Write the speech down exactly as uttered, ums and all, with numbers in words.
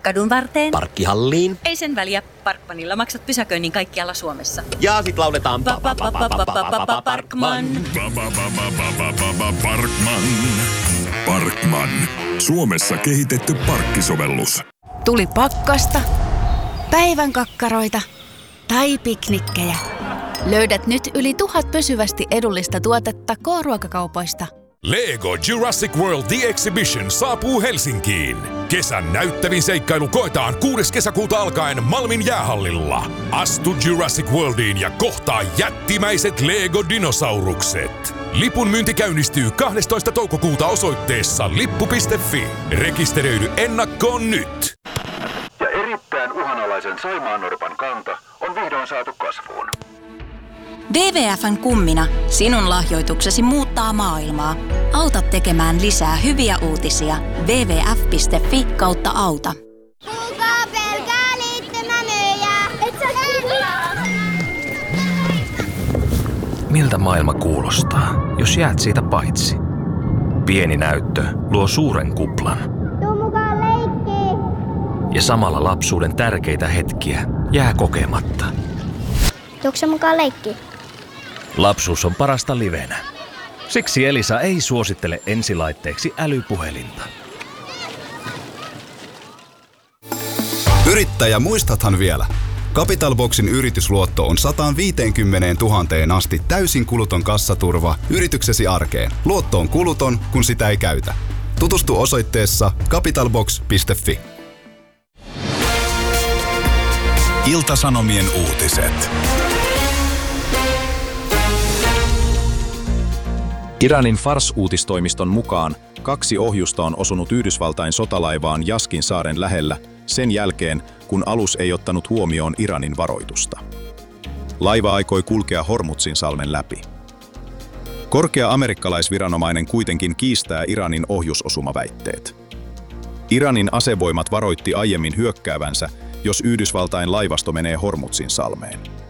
Kadun varteen. Parkkihalliin. Ei sen väliä. Parkmanilla maksat pysäköinnin kaikkialla Suomessa. Ja sit lauletaan Parkman. Parkman. Parkman. Suomessa kehitetty parkkisovellus. Tuli pakkasta, päivän kakkaroita tai piknikkejä. Löydät nyt yli tuhat pysyvästi edullista tuotetta K-ruokakaupoista. Lego Jurassic World The Exhibition saapuu Helsinkiin. Kesän näyttävin seikkailu koetaan kuudes kesäkuuta alkaen Malmin jäähallilla. Astu Jurassic Worldiin ja kohtaa jättimäiset Lego-dinosaurukset. Lipun myynti käynnistyy kahdestoista toukokuuta osoitteessa lippu piste fi. Rekisteröidy ennakkoon nyt! Ja erittäin uhanalaisen saimaannorpan kanta on vihdoin saatu kasvuun. W W F:n kummina sinun lahjoituksesi muuttaa maailmaa. Auta tekemään lisää hyviä uutisia. double-u double-u double-u piste fi kautta auta. Kuka pelkää liittymämyyjää? Et sä Miltä maailma kuulostaa, jos jäät siitä paitsi? Pieni näyttö luo suuren kuplan. Tuu mukaan leikkiin. Ja samalla lapsuuden tärkeitä hetkiä jää kokematta. Tuukse mukaan leikkiin? Lapsuus on parasta livenä. Siksi Elisa ei suosittele ensilaitteeksi älypuhelinta. Yrittäjä, muistathan vielä? Capital Boxin yritysluotto on sata viisikymmentätuhatta asti täysin kuluton kassaturva yrityksesi arkeen. Luotto on kuluton, kun sitä ei käytä. Tutustu osoitteessa capitalbox piste fi. Ilta-Sanomien uutiset. Iranin Fars-uutistoimiston mukaan kaksi ohjusta on osunut Yhdysvaltain sotalaivaan Jaskin saaren lähellä sen jälkeen, kun alus ei ottanut huomioon Iranin varoitusta. Laiva aikoi kulkea Hormuzin salmen läpi. Korkea amerikkalaisviranomainen kuitenkin kiistää Iranin ohjusosumaväitteet. Iranin asevoimat varoitti aiemmin hyökkäävänsä, jos Yhdysvaltain laivasto menee Hormuzin salmeen.